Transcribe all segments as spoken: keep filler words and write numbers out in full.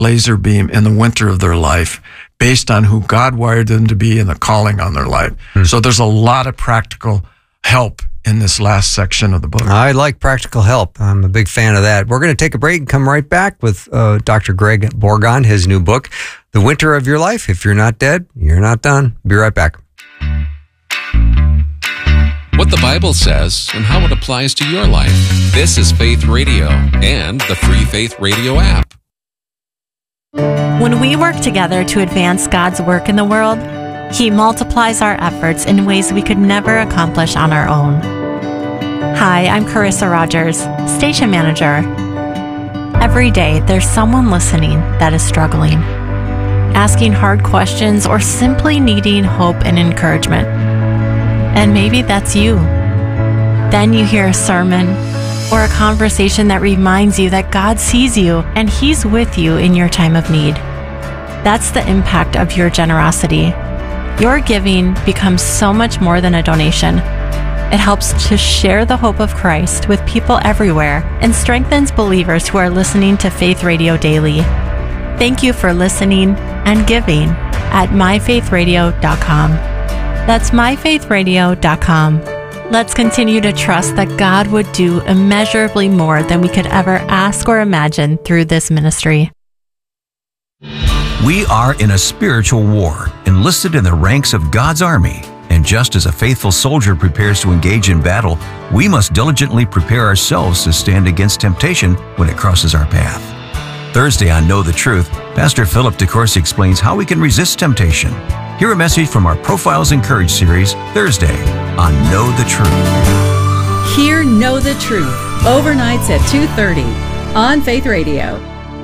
laser beam in the winter of their life based on who God wired them to be and the calling on their life. Hmm. So there's a lot of practical help in this last section of the book. I like practical help. I'm a big fan of that. We're going to take a break and come right back with uh, Doctor Greg Bourgond, his new book, The Winter of Your Life. If you're not dead, you're not done. Be right back. What the Bible says and how it applies to your life. This is Faith Radio and the free Faith Radio app. When we work together to advance God's work in the world, He multiplies our efforts in ways we could never accomplish on our own. Hi, I'm Carissa Rogers, Station Manager. Every day, there's someone listening that is struggling, asking hard questions, or simply needing hope and encouragement. And maybe that's you. Then you hear a sermon or a conversation that reminds you that God sees you and He's with you in your time of need. That's the impact of your generosity. Your giving becomes so much more than a donation. It helps to share the hope of Christ with people everywhere and strengthens believers who are listening to Faith Radio daily. Thank you for listening and giving at my faith radio dot com. That's my faith radio dot com. Let's continue to trust that God would do immeasurably more than we could ever ask or imagine through this ministry. We are in a spiritual war, enlisted in the ranks of God's army. And just as a faithful soldier prepares to engage in battle, we must diligently prepare ourselves to stand against temptation when it crosses our path. Thursday on Know the Truth, Pastor Philip DeCourcy explains how we can resist temptation. Hear a message from our Profiles in Courage series Thursday on Know the Truth. Hear Know the Truth, overnights at two thirty on Faith Radio.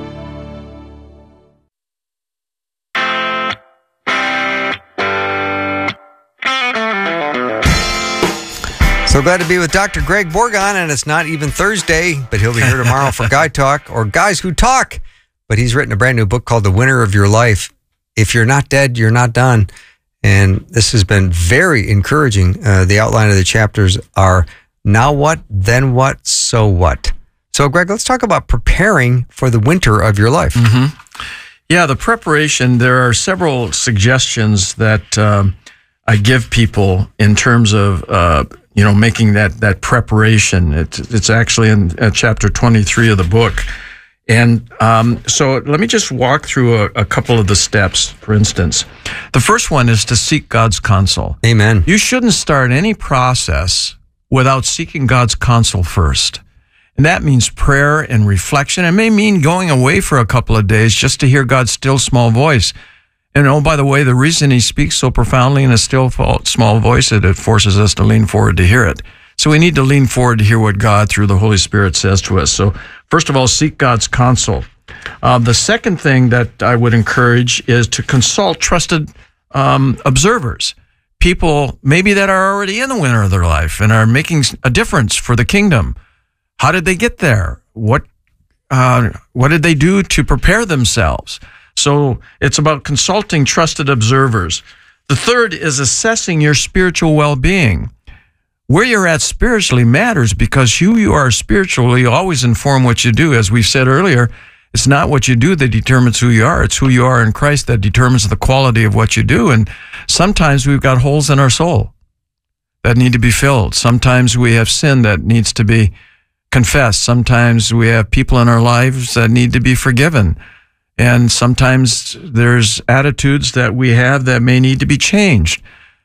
So glad to be with Doctor Greg Bourgond, and it's not even Thursday, but he'll be here tomorrow for Guy Talk, or Guys Who Talk. But he's written a brand new book called The Winter of Your Life. If you're not dead, you're not done. And this has been very encouraging. Uh, the outline of the chapters are now what, then what, so what. So, Greg, let's talk about preparing for the winter of your life. Mm-hmm. Yeah, the preparation, there are several suggestions that um, I give people in terms of, uh, you know, making that, that preparation. It's, it's actually in uh, chapter twenty-three of the book. And um, so let me just walk through a, a couple of the steps, for instance. The first one is to seek God's counsel. Amen. You shouldn't start any process without seeking God's counsel first. And that means prayer and reflection. It may mean going away for a couple of days just to hear God's still small voice. And oh, by the way, the reason He speaks so profoundly in a still small voice is it forces us to lean forward to hear it. So we need to lean forward to hear what God through the Holy Spirit says to us. So first of all, seek God's counsel. Uh, the second thing that I would encourage is to consult trusted um, observers, people maybe that are already in the winter of their life and are making a difference for the kingdom. How did they get there? What uh, what did they do to prepare themselves? So it's about consulting trusted observers. The third is assessing your spiritual well-being. Where you're at spiritually matters because who you are spiritually always inform what you do. As we said earlier, it's not what you do that determines who you are. It's who you are in Christ that determines the quality of what you do. And sometimes we've got holes in our soul that need to be filled. Sometimes we have sin that needs to be confessed. Sometimes we have people in our lives that need to be forgiven. And sometimes there's attitudes that we have that may need to be changed.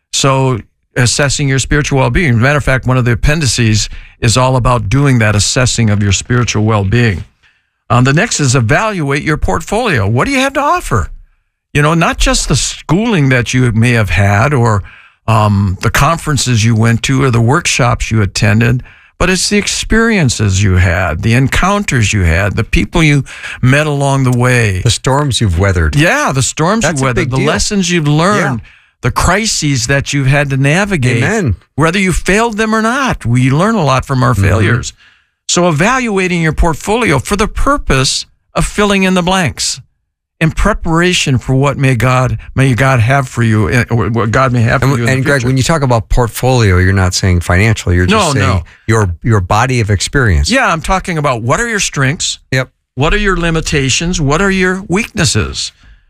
So assessing your spiritual well-being. As a matter of fact, one of the appendices is all about doing that assessing of your spiritual well-being. Um, the next is evaluate your portfolio. What do you have to offer? You know, not just the schooling that you may have had or um, the conferences you went to or the workshops you attended, but it's the experiences you had, the encounters you had, the people you met along the way. The storms you've weathered. Yeah, the storms That's you've weathered, the deal. lessons you've learned. Yeah. The crises that you've had to navigate, Amen. Whether you failed them or not. We learn a lot from our mm-hmm. failures. So evaluating your portfolio for the purpose of filling in the blanks in preparation for what may God may God have for you, or what God may have for and, you in And the Greg, future. when you talk about portfolio, you're not saying financial. You're just no, saying no. your your body of experience. Yeah, I'm talking about what are your strengths? Yep. What are your limitations? What are your weaknesses?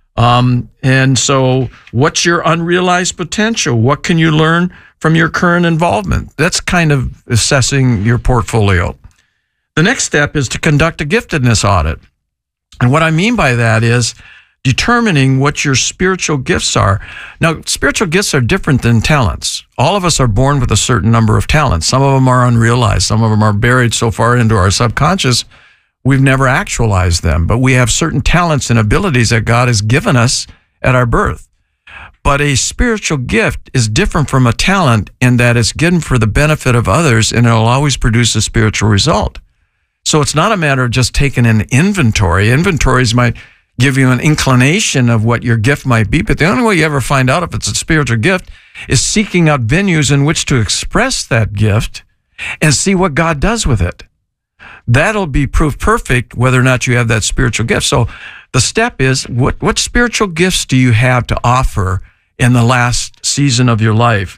Um, and so what's your unrealized potential? What can you learn from your current involvement? That's kind of assessing your portfolio. The next step is to conduct a giftedness audit. And what I mean by that is determining what your spiritual gifts are. Now, spiritual gifts are different than talents. All of us are born with a certain number of talents. Some of them are unrealized. Some of them are buried so far into our subconscious, we've never actualized them. But we have certain talents and abilities that God has given us at our birth. But a spiritual gift is different from a talent in that it's given for the benefit of others, and it'll always produce a spiritual result. So it's not a matter of just taking an inventory. Inventories might give you an inclination of what your gift might be, but the only way you ever find out if it's a spiritual gift is seeking out venues in which to express that gift and see what God does with it. That'll be proof perfect whether or not you have that spiritual gift. So the step is, what, what spiritual gifts do you have to offer in the last season of your life?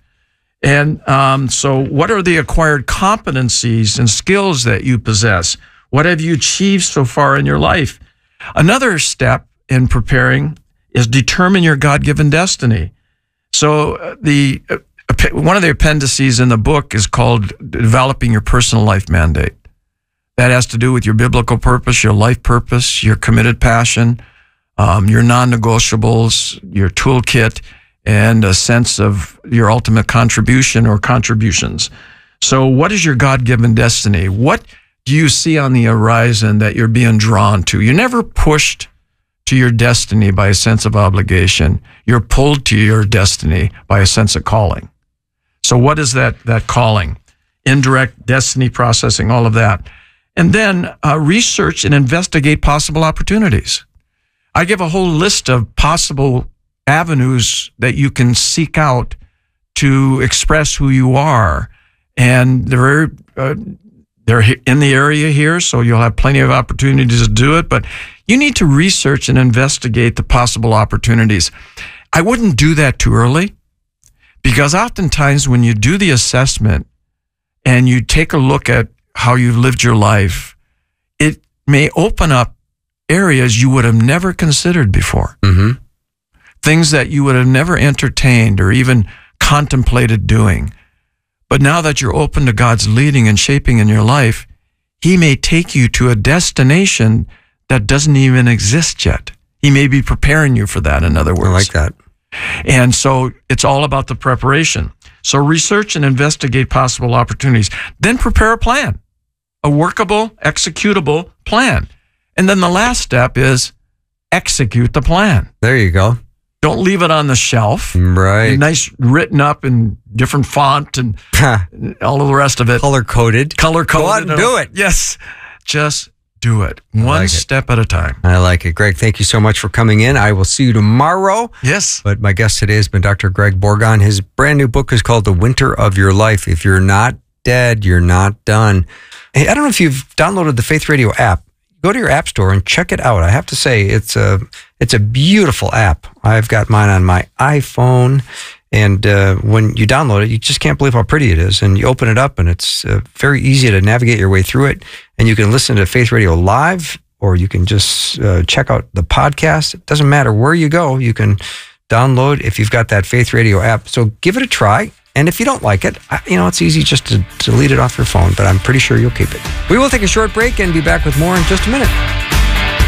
And um, so what are the acquired competencies and skills that you possess? What have you achieved so far in your life? Another step in preparing is determine your God-given destiny. So uh, the uh, one of the appendices in the book is called Developing Your Personal Life Mandate. That has to do with your biblical purpose, your life purpose, your committed passion, um, your non-negotiables, your toolkit, and a sense of your ultimate contribution or contributions. So what is your God-given destiny? What do you see on the horizon that you're being drawn to? You're never pushed to your destiny by a sense of obligation. You're pulled to your destiny by a sense of calling. So what is that, that calling? Indirect destiny processing, all of that. And then uh, research and investigate possible opportunities. I give a whole list of possible avenues that you can seek out to express who you are. And they're, uh, they're in the area here, so you'll have plenty of opportunities to do it. But you need to research and investigate the possible opportunities. I wouldn't do that too early, because oftentimes when you do the assessment and you take a look at how you've lived your life, it may open up areas you would have never considered before. Mm-hmm. Things that you would have never entertained or even contemplated doing. But now that you're open to God's leading and shaping in your life, He may take you to a destination that doesn't even exist yet. He may be preparing you for that, in other words. I like that. And so it's all about the preparation. So research and investigate possible opportunities. Then prepare a plan, a workable, executable plan. And then the last step is execute the plan. There you go. Don't leave it on the shelf. Right. Nice, written up in different font and all of the rest of it. Color coded. Color coded. Go out and do it. Yes. Just do it. One like step at a time. I like it. Greg, thank you so much for coming in. I will see you tomorrow. Yes. But my guest today has been Doctor Greg Bourgond. His brand new book is called The Winter of Your Life. If you're not dead, you're not done. Hey, I don't know if you've downloaded the Faith Radio app. Go to your app store and check it out. I have to say, it's a it's a beautiful app. I've got mine on my iPhone, and uh, when you download it, you just can't believe how pretty it is. And you open it up, and it's uh, very easy to navigate your way through it. And you can listen to Faith Radio live, or you can just uh, check out the podcast. It doesn't matter where you go. You can download if you've got that Faith Radio app. So give it a try. And if you don't like it, you know, it's easy just to delete it off your phone, but I'm pretty sure you'll keep it. We will take a short break and be back with more in just a minute.